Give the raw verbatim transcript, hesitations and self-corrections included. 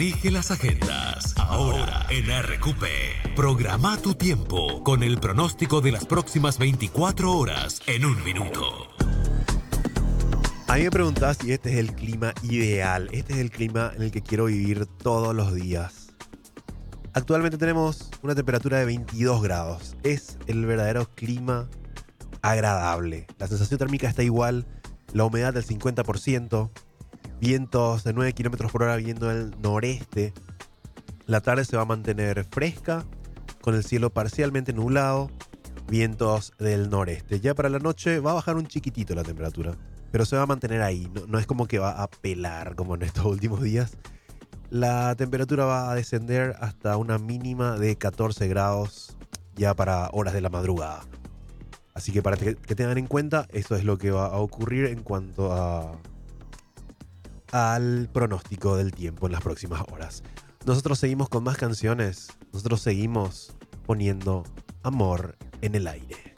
rige las agendas. Ahora en R Q P. Programa tu tiempo con el pronóstico de las próximas veinticuatro horas en un minuto. A mí me preguntás si este es el clima ideal. Este es el clima en el que quiero vivir todos los días. Actualmente tenemos una temperatura de veintidós grados. Es el verdadero clima agradable. La sensación térmica está igual. La humedad del cincuenta por ciento. Vientos de nueve kilómetros por hora viendo el noreste. La tarde se va a mantener fresca, con el cielo parcialmente nublado. Vientos del noreste. Ya para la noche va a bajar un chiquitito la temperatura, pero se va a mantener ahí. No, no es como que va a pelar como en estos últimos días. La temperatura va a descender hasta una mínima de catorce grados ya para horas de la madrugada. Así que para que, que tengan en cuenta, eso es lo que va a ocurrir en cuanto a al pronóstico del tiempo en las próximas horas. Nosotros seguimos con más canciones. Nosotros seguimos poniendo amor en el aire.